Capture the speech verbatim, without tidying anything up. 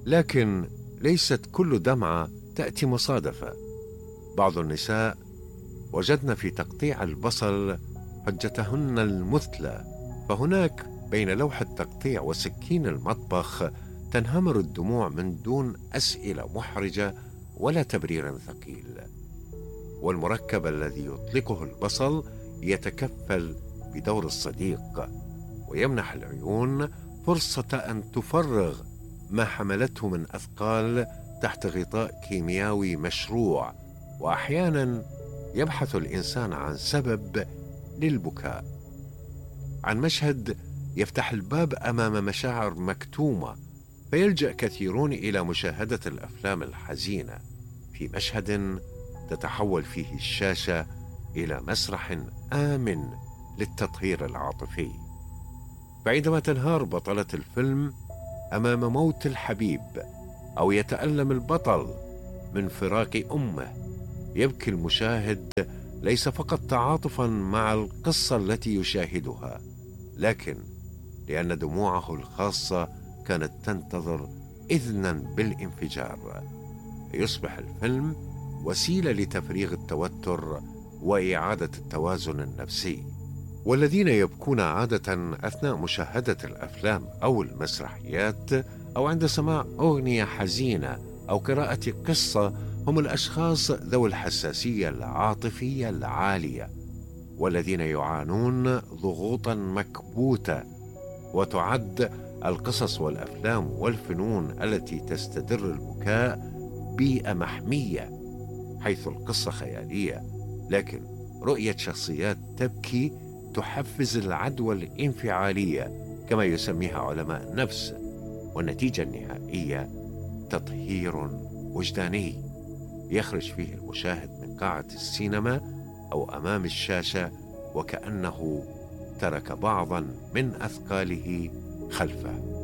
لكن ليست كل دمعة تأتي مصادفة. بعض النساء وجدن في تقطيع البصل حجتهن المثلى، فهناك بين لوح التقطيع وسكين المطبخ تنهمر الدموع من دون أسئلة محرجة ولا تبرير ثقيل. والمركب الذي يطلقه البصل يتكفل بدور الصديق، ويمنح العيون فرصة أن تفرغ ما حملته من أثقال تحت غطاء كيميائي مشروع. وأحيانا يبحث الإنسان عن سبب للبكاء، عن مشهد يفتح الباب أمام مشاعر مكتومة، فيلجأ كثيرون إلى مشاهدة الأفلام الحزينة في مشهد تتحول فيه الشاشة إلى مسرح آمن للتطهير العاطفي. فعندما تنهار بطلة الفيلم أمام موت الحبيب، أو يتألم البطل من فراق أمه، يبكي المشاهد ليس فقط تعاطفا مع القصة التي يشاهدها، لكن لأن دموعه الخاصة كانت تنتظر إذنا بالانفجار. يصبح الفيلم وسيلة لتفريغ التوتر وإعادة التوازن النفسي. والذين يبكون عادة أثناء مشاهدة الأفلام أو المسرحيات، أو عند سماع أغنية حزينة أو قراءة قصة، هم الأشخاص ذوي الحساسية العاطفية العالية، والذين يعانون ضغوطا مكبوتة. وتعد القصص والأفلام والفنون التي تستدر البكاء بيئة محمية، حيث القصة خيالية، لكن رؤية شخصيات تبكي تحفز العدوى الانفعالية كما يسميها علماء النفس، والنتيجة النهائية تطهير وجداني يخرج فيه المشاهد من قاعة السينما أو أمام الشاشة وكأنه ترك بعضا من أثقاله خلفه.